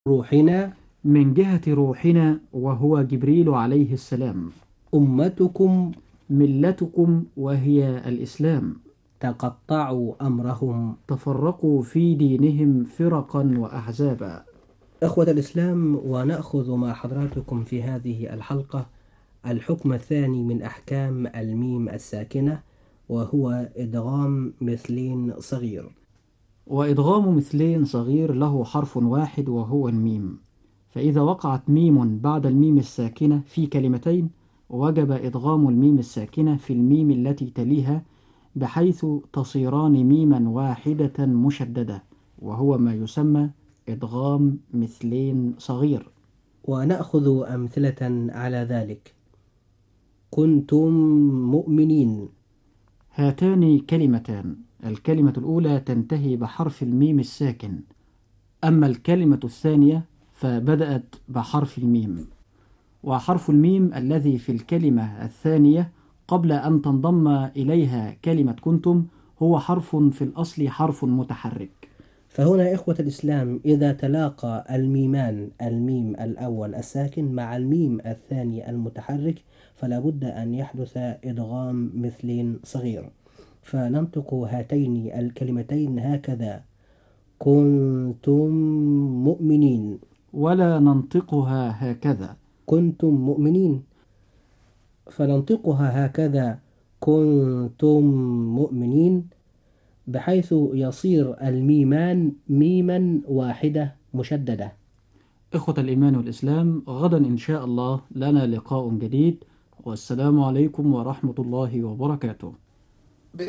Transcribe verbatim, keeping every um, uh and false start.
روحنا من جهة روحنا وهو جبريل عليه السلام. أمتكم ملتكم وهي الإسلام. تقطعوا أمرهم. تفرقوا في دينهم فرقا وأحزابا. إخوة الإسلام، ونأخذ مع حضراتكم في هذه الحلقة الحكم الثاني من أحكام الميم الساكنة، وهو إدغام مثلين صغير. وإدغام مثلين صغير له حرف واحد وهو الميم، فإذا وقعت ميم بعد الميم الساكنة في كلمتين وجب إدغام الميم الساكنة في الميم التي تليها، بحيث تصيران ميما واحدة مشددة، وهو ما يسمى إدغام مثلين صغير. ونأخذ أمثلة على ذلك. كنتم مؤمنين. هاتان كلمتان، الكلمة الأولى تنتهي بحرف الميم الساكن، أما الكلمة الثانية فبدأت بحرف الميم، وحرف الميم الذي في الكلمة الثانية قبل أن تنضم إليها كلمة كنتم هو حرف في الأصل حرف متحرك. فهنا إخوة الإسلام، إذا تلاقى الميمان، الميم الأول الساكن مع الميم الثاني المتحرك، فلا بد أن يحدث إدغام مثل صغير. فننطق هاتين الكلمتين هكذا: كنتم مؤمنين. ولا ننطقها هكذا. كنتم مؤمنين. فننطقها هكذا: كنتم مؤمنين، بحيث يصير الميمان ميما واحدة مشددة. إخوة الإيمان والإسلام، غدا إن شاء الله لنا لقاء جديد، والسلام عليكم ورحمة الله وبركاته.